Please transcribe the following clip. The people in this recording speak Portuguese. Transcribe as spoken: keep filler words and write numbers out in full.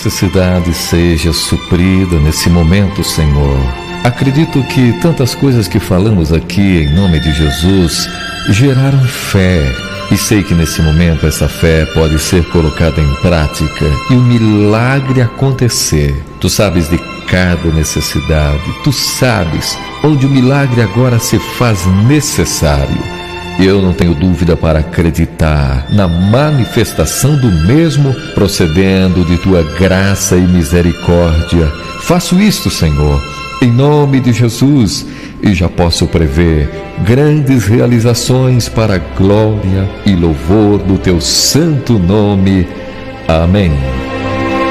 necessidade seja suprida nesse momento, Senhor. Acredito que tantas coisas que falamos aqui em nome de Jesus geraram fé. E sei que nesse momento essa fé pode ser colocada em prática e o milagre acontecer. Tu sabes de cada necessidade, tu sabes onde o milagre agora se faz necessário. Eu não tenho dúvida para acreditar na manifestação do mesmo, procedendo de tua graça e misericórdia. Faço isto, Senhor, em nome de Jesus, e já posso prever grandes realizações para a glória e louvor do teu santo nome. Amém.